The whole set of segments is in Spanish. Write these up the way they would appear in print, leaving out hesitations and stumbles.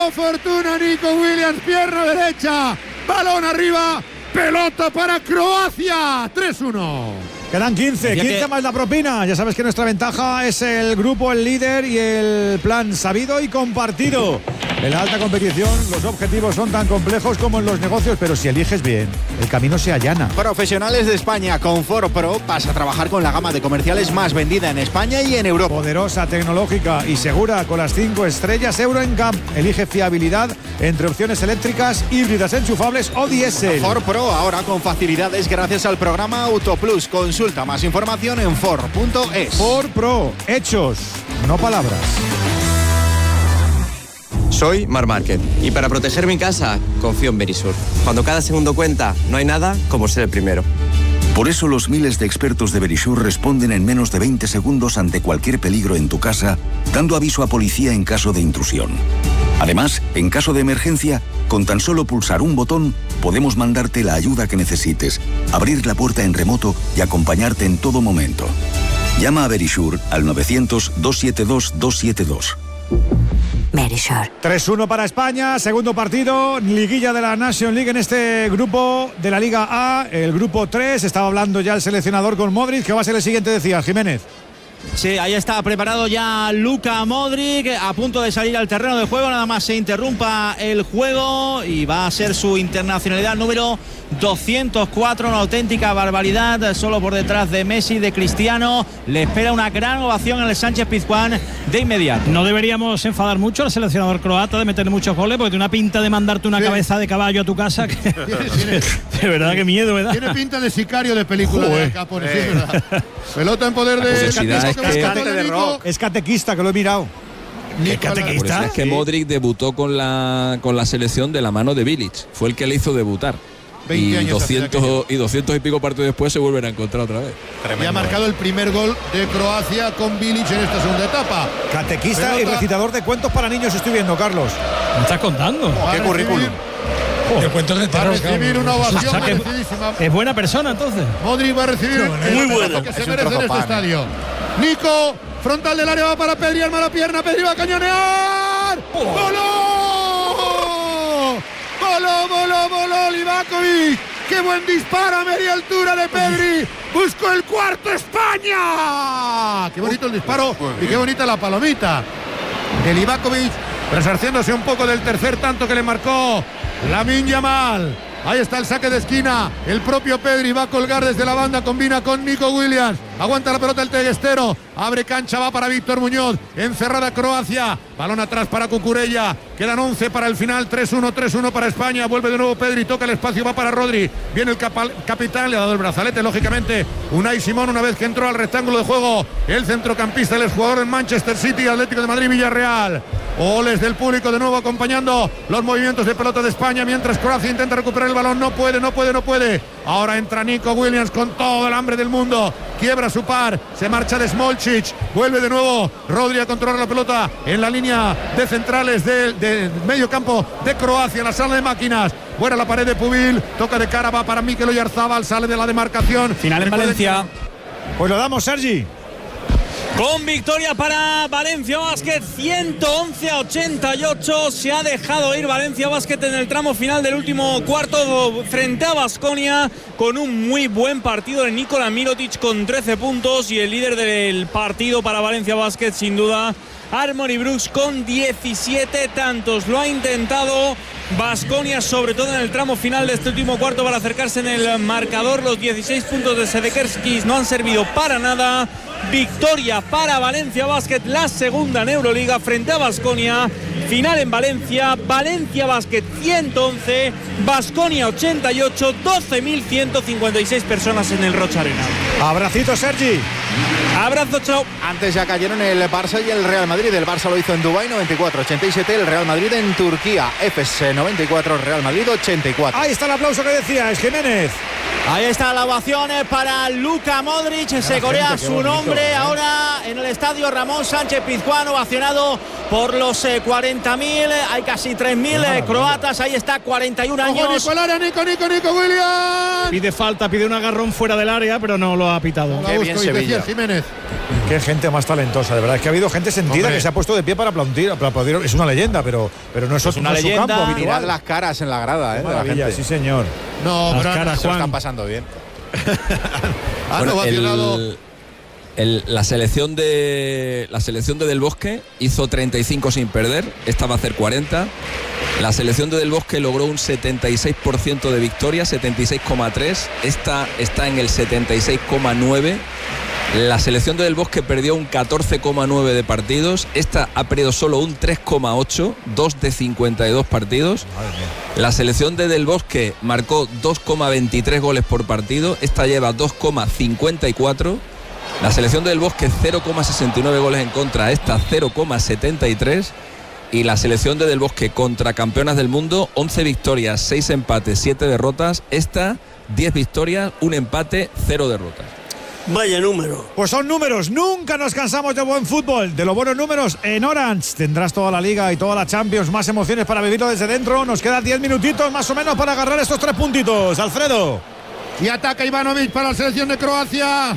Fortuna, Nico Williams, pierna derecha, balón arriba, pelota para Croacia, 3-1. Quedan 15 más la propina. Ya sabes que nuestra ventaja es el grupo, el líder y el plan sabido y compartido. En la alta competición los objetivos son tan complejos como en los negocios, pero si eliges bien, el camino se allana. Profesionales de España con Ford Pro vas a trabajar con la gama de comerciales más vendida en España y en Europa. Poderosa, tecnológica y segura con las 5 estrellas Euro NCAP. Elige fiabilidad entre opciones eléctricas, híbridas enchufables o diésel. Ford Pro ahora con facilidades gracias al programa Auto Plus. Consulta más información en Ford.es. Ford Pro, hechos, no palabras. Soy Marc Márquez y para proteger mi casa confío en Verisur. Cuando cada segundo cuenta, no hay nada como ser el primero. Por eso los miles de expertos de Verisur responden en menos de 20 segundos ante cualquier peligro en tu casa, dando aviso a policía en caso de intrusión. Además, en caso de emergencia, con tan solo pulsar un botón, podemos mandarte la ayuda que necesites, abrir la puerta en remoto y acompañarte en todo momento. Llama a Verisur al 900-272-272. Verisur. 3-1 para España, segundo partido, liguilla de la National League en este grupo de la Liga A, el grupo 3. Estaba hablando ya el seleccionador con Modric, que va a ser el siguiente, decía Jiménez. Sí, ahí está preparado ya Luka Modric, a punto de salir al terreno de juego, nada más se interrumpa el juego y va a ser su internacionalidad número 204, una auténtica barbaridad, solo por detrás de Messi, de Cristiano. Le espera una gran ovación en el Sánchez-Pizjuán de inmediato. No deberíamos enfadar mucho al seleccionador croata de meterle muchos goles, porque tiene una pinta de mandarte una cabeza de caballo a tu casa que de verdad que miedo me da. Tiene pinta de sicario de película de acá, por decir verdad. Pelota en poder de es catequista, que lo he mirado. ¿Qué catequista? Es que Modric debutó con la selección de la mano de Bilic. Fue el que le hizo debutar. Y 200 y pico partidos después se vuelven a encontrar otra vez. Y ha marcado el primer gol de Croacia con Bilic en esta segunda etapa. Catequista y recitador de cuentos para niños estoy viendo, Carlos. ¿Me estás contando? ¿Qué currículum? De cuentos de terror. Va a recibir una ovación merecidísima. Es buena persona entonces. Modric va a recibir muy buena que se merece en este estadio. Nico, frontal del área, va para Pedri, arma la pierna, Pedri va a cañonear. Voló Livakovic. Qué buen disparo a media altura de Pedri. Buscó el cuarto, España. Qué bonito el disparo y qué bonita la palomita de Livakovic, resarciéndose un poco del tercer tanto que le marcó Lamine Yamal. Ahí está el saque de esquina. El propio Pedri va a colgar desde la banda. Combina con Nico Williams. Aguanta la pelota el teguestero. Abre cancha, va para Víctor Muñoz. Encerrada Croacia. Balón atrás para Cucurella. Quedan 11 para el final. 3-1 para España. Vuelve de nuevo Pedri. Toca el espacio, va para Rodri. Viene el capitán. Le ha dado el brazalete, lógicamente. Unai Simón, una vez que entró al rectángulo de juego. El centrocampista, el jugador en Manchester City, Atlético de Madrid, Villarreal. Goles del público de nuevo acompañando los movimientos de pelota de España. Mientras Croacia intenta recuperar el balón. No puede. Ahora entra Nico Williams con todo el hambre del mundo. Quiebra su par. Se marcha de Smolcic. Vuelve de nuevo Rodri a controlar la pelota en la línea de centrales de medio campo de Croacia, en la sala de máquinas. Fuera la pared de Pubil. Toca de cara, va para Mikel Oyarzabal. Sale de la demarcación. Final en Valencia. Pues lo damos, Sergi. Con victoria para Valencia Basket, 111-88. Se ha dejado ir Valencia Basket en el tramo final del último cuarto frente a Baskonia, con un muy buen partido de Nikola Mirotic con 13 puntos, y el líder del partido para Valencia Basket, sin duda, Harmony Brooks, con 17 tantos. Lo ha intentado Baskonia, sobre todo en el tramo final de este último cuarto, para acercarse en el marcador. Los 16 puntos de Sedekerskis no han servido para nada. Victoria para Valencia Basket, la segunda en Euroliga frente a Baskonia. Final en Valencia. Valencia Basket 111, Baskonia 88, 12.156 personas en el Rocha Arena. Abracito, Sergi. Abrazo, chao. Antes ya cayeron el Barça y el Real Madrid. El Barça lo hizo en Dubái, 94-87. El Real Madrid en Turquía, Efes 94, Real Madrid 84. Ahí está el aplauso que decía, es Jiménez. Ahí está la ovación para Luka Modric, se corea su nombre ahora en el estadio Ramón Sánchez Pizjuán, ovacionado por los 40.000, hay casi 3.000 croatas, ahí está, 41 años. Nico Williams. Pide falta, pide un agarrón fuera del área, pero no lo ha pitado. Qué bien Sevilla. Jiménez. Qué gente más talentosa, de verdad. Es que ha habido gente sentida que se ha puesto de pie para aplaudir. Es una leyenda, pero no es una leyenda. Su campo habitual. Mirad las caras en la grada, de la gente. Sí, señor. No, las pero caras, se lo están pasando bien. La selección de Del Bosque hizo 35 sin perder, esta va a hacer 40. La selección de Del Bosque logró un 76% de victoria, 76,3. Esta está en el 76,9. La selección de Del Bosque perdió un 14,9 de partidos. Esta ha perdido solo un 3,8, 2 de 52 partidos. La selección de Del Bosque marcó 2,23 goles por partido. Esta lleva 2,54. La selección de Del Bosque 0,69 goles en contra. Esta 0,73. Y la selección de Del Bosque contra campeonas del mundo, 11 victorias, 6 empates, 7 derrotas. Esta 10 victorias, 1 empate, 0 derrotas. Vaya número. Pues son números, nunca nos cansamos de buen fútbol, de los buenos números en Orange. Tendrás toda la Liga y toda la Champions, más emociones para vivirlo desde dentro. Nos quedan 10 minutitos más o menos para agarrar estos 3 puntitos. Alfredo. Y ataca Ivanovic para la selección de Croacia.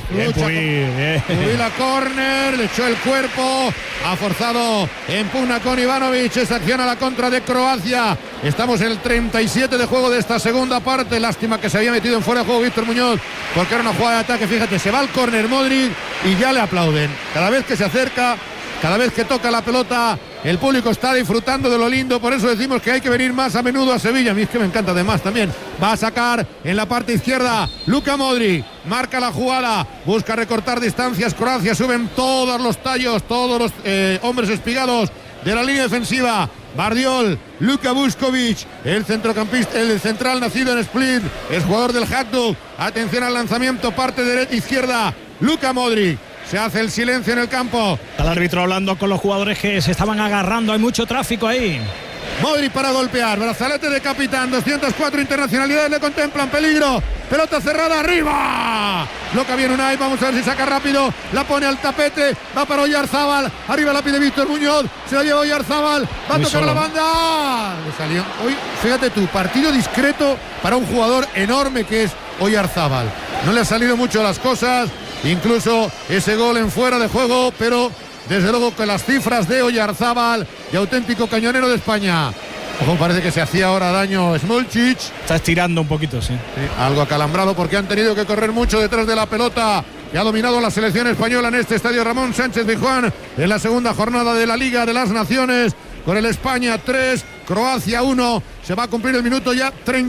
La córner, le echó el cuerpo, ha forzado, empuna con Ivanovic, esa acción a la contra de Croacia. Estamos en el 37 de juego de esta segunda parte. Lástima que se había metido en fuera de juego Víctor Muñoz, porque era una jugada de ataque. Fíjate, se va al córner Modric y ya le aplauden. Cada vez que se acerca, cada vez que toca la pelota, el público está disfrutando de lo lindo. Por eso decimos que hay que venir más a menudo a Sevilla. A mí es que me encanta además también. Va a sacar en la parte izquierda Luka Modric, marca la jugada, busca recortar distancias. Croacia, suben todos los tallos, todos los hombres espigados de la línea defensiva. Bardiol, Luka Vuskovic, el centrocampista, el central nacido en Split, es jugador del Hajduk. Atención al lanzamiento, parte derecha izquierda, Luka Modric. Se hace el silencio en el campo. Está el árbitro hablando con los jugadores que se estaban agarrando. Hay mucho tráfico ahí. Modric para golpear. Brazalete de capitán. 204 internacionalidades le contemplan. Peligro. Pelota cerrada arriba. Loca bien Unai. Vamos a ver si saca rápido. La pone al tapete. Va para Oyarzábal. Arriba la pide Víctor Muñoz. Se la lleva Oyarzábal. Va a tocar la banda. Le salió. Hoy, fíjate tú, partido discreto para un jugador enorme que es Oyarzábal. No le han salido mucho las cosas. Incluso ese gol en fuera de juego, pero desde luego que las cifras de Oyarzábal, de auténtico cañonero de España. Ojo, parece que se hacía ahora daño Smolcic. Está estirando un poquito, sí. Algo acalambrado porque han tenido que correr mucho detrás de la pelota que ha dominado la selección española en este estadio Ramón Sánchez Pizjuán en la segunda jornada de la Liga de las Naciones, con el España 3, Croacia 1. Se va a cumplir el minuto ya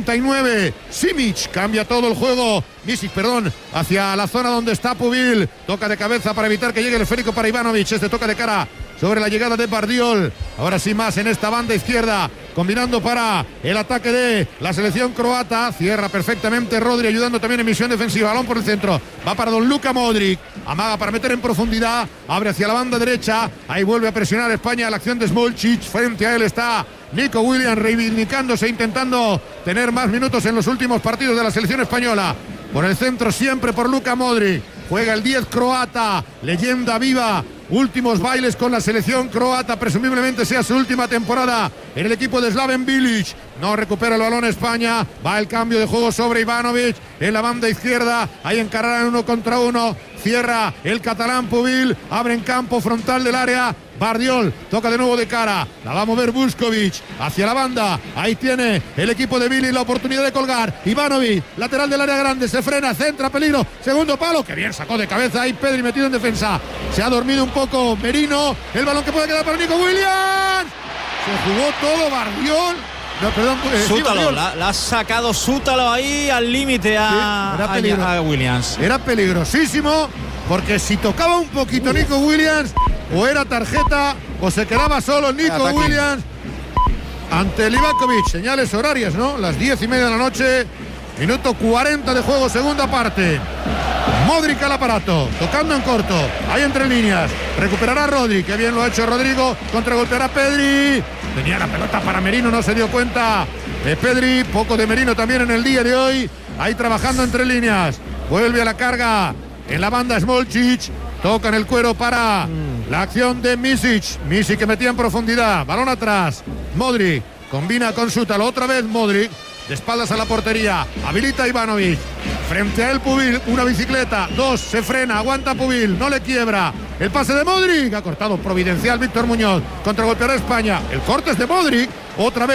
39. Simic cambia todo el juego. Misic, perdón, hacia la zona donde está Pubil. Toca de cabeza para evitar que llegue el esférico para Ivanovic. Este toca de cara sobre la llegada de Bardiol. Ahora sí más en esta banda izquierda, combinando para el ataque de la selección croata. Cierra perfectamente Rodri, ayudando también en misión defensiva. Balón por el centro, va para don Luka Modric. Amaga para meter en profundidad, abre hacia la banda derecha. Ahí vuelve a presionar España la acción de Smolcic. Frente a él está Nico Williams reivindicándose, intentando tener más minutos en los últimos partidos de la selección española. Por el centro siempre por Luka Modric. Juega el 10 croata, leyenda viva. Últimos bailes con la selección croata, presumiblemente sea su última temporada en el equipo de Slaven Bilic. No recupera el balón España, va el cambio de juego sobre Ivanovic en la banda izquierda. Ahí encararán 1 contra 1. Cierra el catalán Pubil, abre en campo frontal del área. Bardiol toca de nuevo de cara, la va a mover Vuskovic hacia la banda. Ahí tiene el equipo de Bilic la oportunidad de colgar. Ivanovic, lateral del área grande, se frena, centra, peligro, segundo palo, que bien sacó de cabeza ahí Pedri metido en defensa. Se ha dormido un poco Merino, el balón que puede quedar para Nico Williams. Se jugó todo Bardiol. No, perdón, Sútalo, la ha sacado Sútalo ahí al límite a Williams. Era peligrosísimo, porque si tocaba un poquito Nico Williams, o era tarjeta o se quedaba solo Nico Williams ante Livakovic. Señales horarias, ¿no? Las 10:30 de la noche, minuto 40 de juego, segunda parte. Modric al aparato, tocando en corto, ahí entre líneas, recuperará Rodri, que bien lo ha hecho Rodrigo, contragolpeará Pedri. Tenía la pelota para Merino, no se dio cuenta de Pedri, poco de Merino también en el día de hoy. ahí trabajando entre líneas. Vuelve a la carga en la banda Smolcic. Toca en el cuero para la acción de Misic. Misic que metía en profundidad. Balón atrás. Modric combina con Sútalo. Otra vez Modric. De espaldas a la portería. Habilita Ivanovic. Frente a él Pubil. Una bicicleta. 2. Se frena. Aguanta Pubil. No le quiebra. El pase de Modric. Ha cortado providencial Víctor Muñoz. Contragolpeará España. El corte es de Modric. Otra vez.